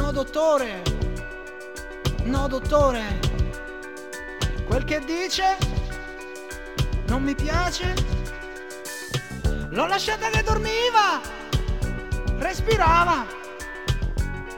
No dottore, no dottore, quel che dice non mi piace. L'ho lasciata che dormiva, respirava.